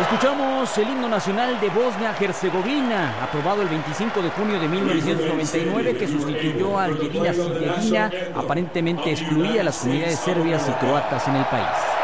Escuchamos el himno nacional de Bosnia-Herzegovina, aprobado el 25 de junio de 1999, que sustituyó a Jedina Sidjetina, aparentemente excluía a las comunidades serbias y croatas en el país.